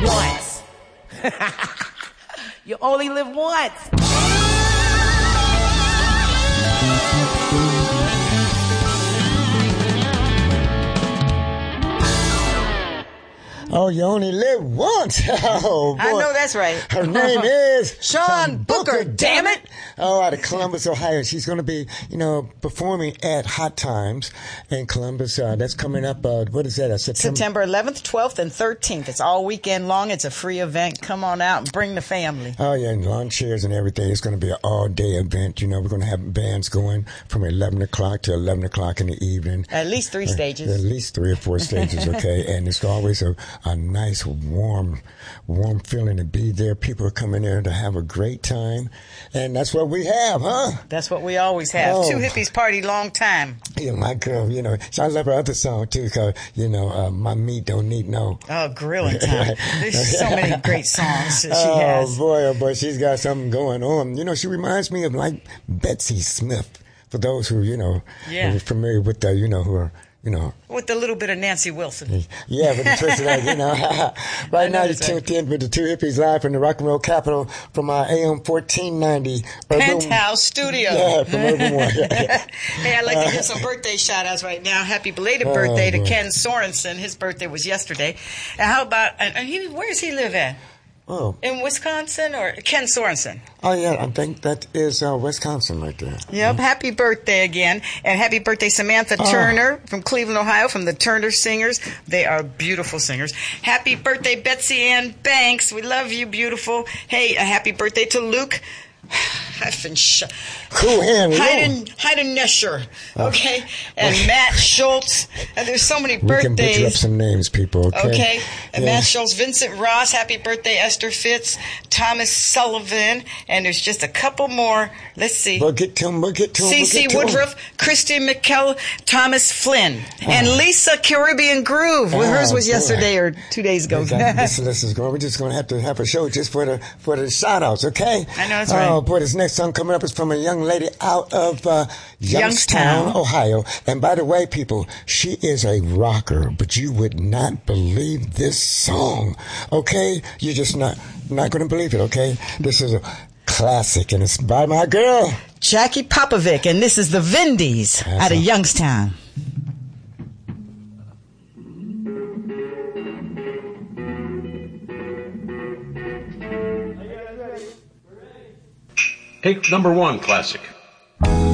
once. You only live once. Oh, you only live once. Oh, boy. I know that's right. Her name is Sean Booker, damn it. Oh, out of Columbus, Ohio. She's going to be, performing at Hot Times in Columbus. That's coming up, what is that? September 11th, 12th, and 13th. It's all weekend long. It's a free event. Come on out and bring the family. Oh, yeah, and lawn chairs and everything. It's going to be an all-day event. We're going to have bands going from 11 o'clock to 11 o'clock in the evening. At least 3 stages. At least 3 or 4 stages, okay? And it's always a nice, warm feeling to be there. People are coming there to have a great time. And that's what we have, huh? That's what we always have. Oh. Two hippies party long time. Yeah, my girl, so I love her other song, too, because, my meat don't need no. Oh, grilling time. There's so many great songs that she has. Oh, boy, she's got something going on. She reminds me of, like, Betsy Smith, for those who, are familiar with the, who are, with a little bit of Nancy Wilson. Yeah, but the twist of that, Right now, you're tuned in with the Two Hippies live from the rock and roll capital from our AM 1490 Penthouse Studio. Yeah, from Urban One. Hey, I'd like to give some birthday shout-outs right now. Happy belated birthday to Ken Sorensen. His birthday was yesterday. And how about, where does he live at? Oh. In Wisconsin or Ken Sorensen? Oh, yeah, I think that is Wisconsin right there. Yep, happy birthday again. And happy birthday, Samantha Turner from Cleveland, Ohio, from the Turner Singers. They are beautiful singers. Happy birthday, Betsy Ann Banks. We love you, beautiful. Hey, a happy birthday to Luke. Cool hand. Hayden Nesher, okay, and Matt Schultz, and there's so many birthdays. We can butcher up some names, people. Okay, and Matt Schultz, Vincent Ross, happy birthday, Esther Fitz, Thomas Sullivan, and there's just a couple more. Let's see. We'll get to them. C.C. Woodruff, Christy McKell, Thomas Flynn, and Lisa Caribbean Groove. Hers was yesterday or 2 days ago. This is going. We're just going to have a show just for the shout outs, okay? I know that's right. Oh boy, this next song coming up is from a young lady out of Youngstown, Ohio. And by the way, people, she is a rocker, but you would not believe this song, okay? You're just not going to believe it, okay? This is a classic, and it's by my girl Jackie Popovic, and this is the Vindies out of Youngstown. Take number 1, classic.